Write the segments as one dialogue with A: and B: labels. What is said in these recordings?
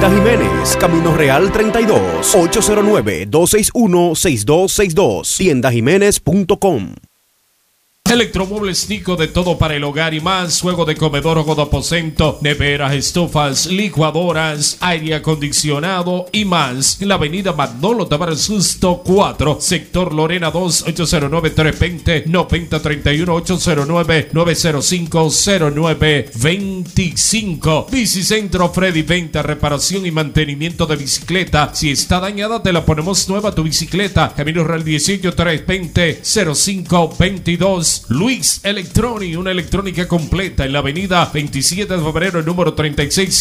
A: Tienda Jiménez, Camino Real 32, 809-261-6262. Tiendajiménez.com.
B: Electromuebles Nico, de todo para el hogar y más. Juego de comedor, juego de aposento, neveras, estufas, licuadoras, aire acondicionado y más. En la avenida Manolo Tavares Susto 4, sector Lorena 2, 809-320-9031, 809-905-0925. Bicicentro Freddy, venta, reparación y mantenimiento de bicicleta. Si está dañada, te la ponemos nueva tu bicicleta. Camino Real 18, 320-0522. Luis Electronic, una electrónica completa en la avenida 27 de febrero, el número 36,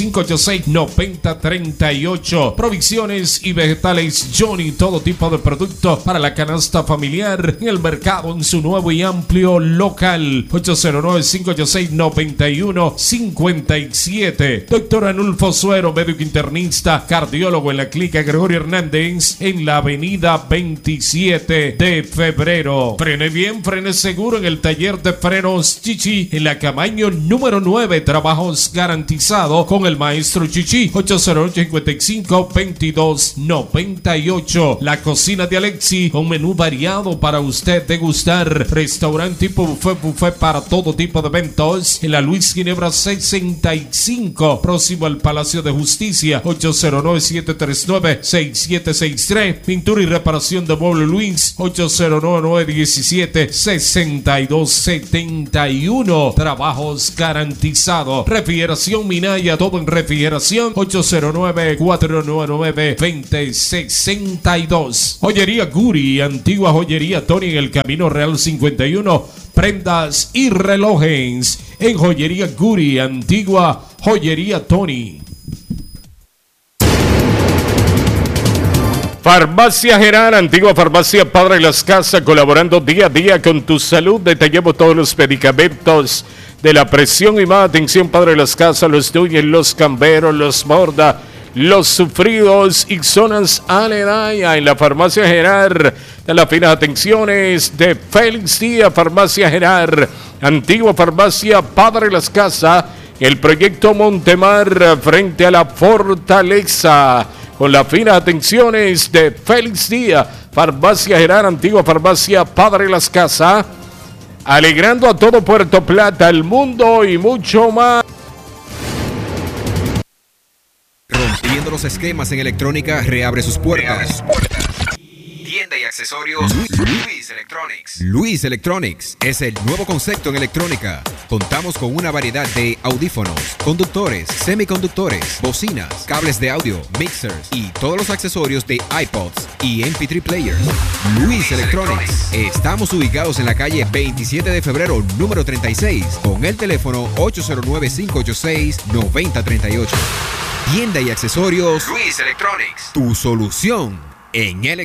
B: 586-9038. Provisiones y vegetales Johnny, todo tipo de productos para la canasta familiar en el mercado en su nuevo y amplio local. 809-586-9157. Doctor Anulfo Suero, médico internista, cardiólogo en la clínica Gregorio Hernández en la avenida 27 de febrero. Frene bien, frene seguro en el taller de frenos Chichi en la Camaño número 9. Trabajos garantizados con el maestro Chichi. 808-55-2298. La cocina de Alexi, un menú variado para usted degustar. Restaurante tipo buffet para todo tipo de eventos en la Luis Ginebra 65, próximo al Palacio de Justicia. 809-739-6763. Pintura y reparación de mueble Luis. 809-917-6271. Trabajos garantizados. Refrigeración Minaya, todo en refrigeración. 809-499-2062. Joyería Guri, antigua joyería Tony en el Camino Real 51. Prendas y relojes en Joyería Guri, antigua joyería Tony. Farmacia Gerar, antigua farmacia Padre Las Casas, colaborando día a día con tu salud. Detallamos todos los medicamentos de la presión y más. Atención, Padre Las Casas, los Núñez, los Camberos, los Morda, los sufridos y zonas aledañas en la Farmacia Gerar. De las finas atenciones de Félix Díaz, Farmacia Gerar, antigua farmacia Padre Las Casas, el proyecto Montemar frente a la Fortaleza. Con las finas atenciones de Félix Díaz, Farmacia Gerar, antigua farmacia Padre Las Casas, alegrando a todo Puerto Plata, el mundo y mucho más.
C: Rompiendo los esquemas en electrónica, reabre sus puertas. Tienda y accesorios Luis Electronics. Luis Electronics es el nuevo concepto en electrónica. Contamos con una variedad de audífonos, conductores, semiconductores, bocinas, cables de audio, mixers y todos los accesorios de iPods y MP3 players. Luis Electronics. Estamos ubicados en la calle 27 de febrero, número 36, con el teléfono 809-586-9038. Tienda y accesorios Luis Electronics. Tu solución en electrónica.